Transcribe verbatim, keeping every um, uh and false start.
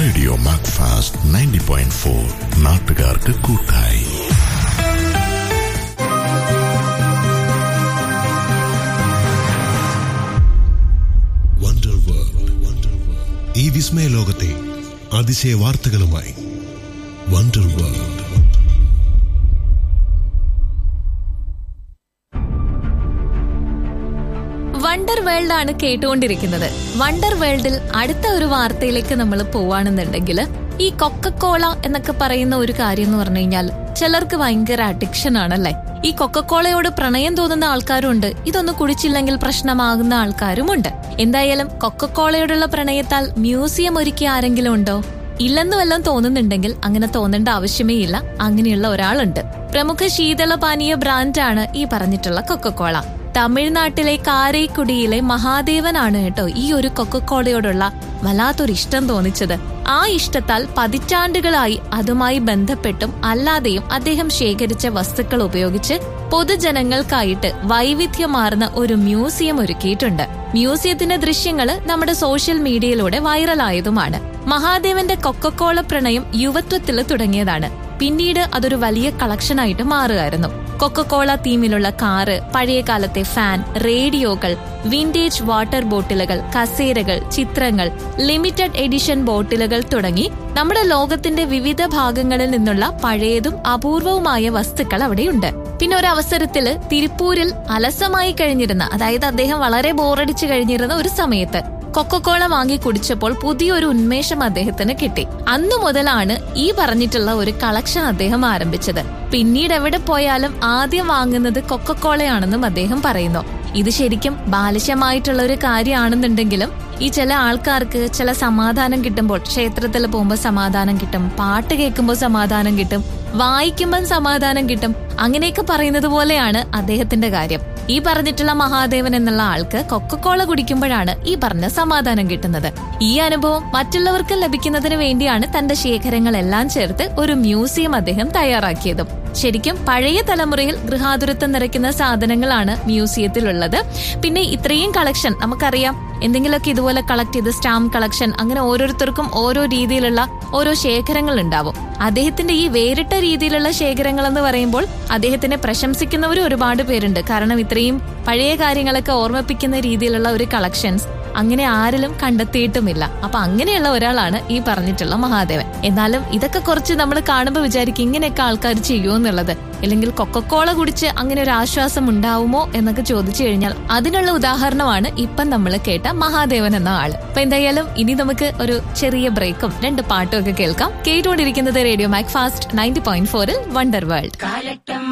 Radio Macfast ninety point four, നാട്ടുകാർക്ക് കൂട്ടായി. Wonder world, ഈ വിസ്മയ ലോകത്തെ അതിശയ വാർത്തകളുമായി വണ്ടർ വേൾഡ്. വണ്ടർ വേൾഡ് ആണ് കേട്ടുകൊണ്ടിരിക്കുന്നത്. വണ്ടർ വേൾഡിൽ അടുത്ത ഒരു വാർത്തയിലേക്ക് നമ്മൾ പോവാണെന്നുണ്ടെങ്കിൽ, ഈ കൊക്കക്കോള എന്നൊക്കെ പറയുന്ന ഒരു കാര്യം എന്ന് പറഞ്ഞു കഴിഞ്ഞാൽ ചിലർക്ക് ഭയങ്കര അഡിക്ഷൻ ആണല്ലേ. ഈ കൊക്കക്കോളയോട് പ്രണയം തോന്നുന്ന ആൾക്കാരുണ്ട്, ഇതൊന്നും കുടിച്ചില്ലെങ്കിൽ പ്രശ്നമാകുന്ന ആൾക്കാരുമുണ്ട്. എന്തായാലും കൊക്കക്കോളയോടുള്ള പ്രണയത്താൽ മ്യൂസിയം ഒരുക്കിയ ആരെങ്കിലും ഉണ്ടോ? ഇല്ലെന്ന് വല്ലതും തോന്നുന്നുണ്ടെങ്കിൽ അങ്ങനെ തോന്നേണ്ട ആവശ്യമേ ഇല്ല. അങ്ങനെയുള്ള ഒരാളുണ്ട്. പ്രമുഖ ശീതളപാനീയ ബ്രാൻഡാണ് ഈ പറഞ്ഞിട്ടുള്ള കൊക്കക്കോള. തമിഴ്നാട്ടിലെ കാരൈക്കുടിയിലെ മഹാദേവനാണ് കേട്ടോ ഈ ഒരു കൊക്കക്കോളയോടുള്ള വല്ലാത്തൊരു ഇഷ്ടം തോന്നിച്ചത്. ആ ഇഷ്ടത്താൽ പതിറ്റാണ്ടുകളായി അതുമായി ബന്ധപ്പെട്ടും അല്ലാതെയും അദ്ദേഹം ശേഖരിച്ച വസ്തുക്കൾ ഉപയോഗിച്ച് പൊതുജനങ്ങൾക്കായിട്ട് വൈവിധ്യമാർന്ന ഒരു മ്യൂസിയം ഒരുക്കിയിട്ടുണ്ട്. മ്യൂസിയത്തിന്റെ ദൃശ്യങ്ങള് നമ്മുടെ സോഷ്യൽ മീഡിയയിലൂടെ വൈറലായതുമാണ്. മഹാദേവന്റെ കൊക്കക്കോള പ്രണയം യുവത്വത്തിൽ തുടങ്ങിയതാണ്. പിന്നീട് അതൊരു വലിയ കളക്ഷനായിട്ട് മാറുകയായിരുന്നു. കൊക്കക്കോള തീമിലുള്ള കാറ്, പഴയകാലത്തെ ഫാൻ, റേഡിയോകൾ, വിന്റേജ് വാട്ടർ ബോട്ടിലുകൾ, കസേരകൾ, ചിത്രങ്ങൾ, ലിമിറ്റഡ് എഡിഷൻ ബോട്ടിലുകൾ തുടങ്ങി നമ്മുടെ ലോകത്തിന്റെ വിവിധ ഭാഗങ്ങളിൽ നിന്നുള്ള പഴയതും അപൂർവവുമായ വസ്തുക്കൾ അവിടെയുണ്ട്. പിന്നെ ഒരു അവസരത്തില് തിരുപ്പൂരിൽ അലസമായി കഴിഞ്ഞിരുന്ന, അതായത് അദ്ദേഹം വളരെ ബോറടിച്ചു കഴിഞ്ഞിരുന്ന ഒരു സമയത്ത് കൊക്കക്കോള വാങ്ങി കുടിച്ചപ്പോൾ പുതിയൊരു ഉന്മേഷം അദ്ദേഹത്തിന് കിട്ടി. അന്നു മുതലാണ് ഈ പറഞ്ഞിട്ടുള്ള ഒരു കളക്ഷൻ അദ്ദേഹം ആരംഭിച്ചത്. പിന്നീട് എവിടെ പോയാലും ആദ്യം വാങ്ങുന്നത് കൊക്കക്കോളയാണെന്നും അദ്ദേഹം പറയുന്നു. ഇത് ശരിക്കും ബാലിശമായിട്ടുള്ള ഒരു കാര്യമാണെന്നുണ്ടെങ്കിലും ഈ ചില ആൾക്കാർക്ക് ചില സമാധാനം കിട്ടുമ്പോൾ, ക്ഷേത്രത്തിൽ പോകുമ്പോൾ സമാധാനം കിട്ടും, പാട്ട് കേൾക്കുമ്പോൾ സമാധാനം കിട്ടും, വായിക്കുമ്പോൾ സമാധാനം കിട്ടും, അങ്ങനെയൊക്കെ പറയുന്നത് പോലെയാണ് അദ്ദേഹത്തിന്റെ കാര്യം. ഈ പറഞ്ഞിട്ടുള്ള മഹാദേവൻ എന്നുള്ള ആൾക്ക് കൊക്കക്കോള കുടിക്കുമ്പോഴാണ് ഈ പറഞ്ഞ സമാധാനം കിട്ടുന്നത്. ഈ അനുഭവം മറ്റുള്ളവർക്ക് ലഭിക്കുന്നതിന് വേണ്ടിയാണ് തന്റെ ശേഖരങ്ങളെല്ലാം ചേർത്ത് ഒരു മ്യൂസിയം അദ്ദേഹം തയ്യാറാക്കിയതും. ശരിക്കും പഴയ തലമുറയിൽ ഗൃഹാതുരത്വം നിറയ്ക്കുന്ന സാധനങ്ങളാണ് മ്യൂസിയത്തിലുള്ളത്. പിന്നെ ഇത്രയും കളക്ഷൻ നമുക്കറിയാം, എന്തെങ്കിലുമൊക്കെ ഇതുപോലെ കളക്ട് ചെയ്ത് സ്റ്റാമ്പ് കളക്ഷൻ, അങ്ങനെ ഓരോരുത്തർക്കും ഓരോ രീതിയിലുള്ള ഓരോ ശേഖരങ്ങൾ ഉണ്ടാവും. അദ്ദേഹത്തിന്റെ ഈ വേറിട്ട രീതിയിലുള്ള ശേഖരങ്ങൾ എന്ന് പറയുമ്പോൾ അദ്ദേഹത്തിനെ പ്രശംസിക്കുന്നവരും ഒരുപാട് പേരുണ്ട്. കാരണം ഇത്രയും പഴയ കാര്യങ്ങളൊക്കെ ഓർമ്മിപ്പിക്കുന്ന രീതിയിലുള്ള ഒരു കളക്ഷൻസ് അങ്ങനെ ആരിലും കണ്ടെത്തിയിട്ടുമില്ല. അപ്പൊ അങ്ങനെയുള്ള ഒരാളാണ് ഈ പറഞ്ഞിട്ടുള്ള മഹാദേവൻ. എന്നാലും ഇതൊക്കെ കുറച്ച് നമ്മൾ കാണുമ്പോൾ വിചാരിക്കും ഇങ്ങനെയൊക്കെ ആൾക്കാർ ചെയ്യുമോ എന്നുള്ളത്. അല്ലെങ്കിൽ കൊക്കക്കോള കുടിച്ച് അങ്ങനെ ഒരു ആശ്വാസം ഉണ്ടാവുമോ എന്നൊക്കെ ചോദിച്ചു കഴിഞ്ഞാൽ അതിനുള്ള ഉദാഹരണമാണ് ഇപ്പം നമ്മൾ കേട്ട മഹാദേവൻ എന്ന ആള്. അപ്പൊ എന്തായാലും ഇനി നമുക്ക് ഒരു ചെറിയ ബ്രേക്കും രണ്ട് പാട്ടും ഒക്കെ കേൾക്കാം. കേട്ടുകൊണ്ടിരിക്കുന്നത് റേഡിയോ മാക്ഫാസ്റ്റ് നയൻറ്റി പോയിന്റ് ഫോറിൽ വണ്ടർ വേൾഡ്.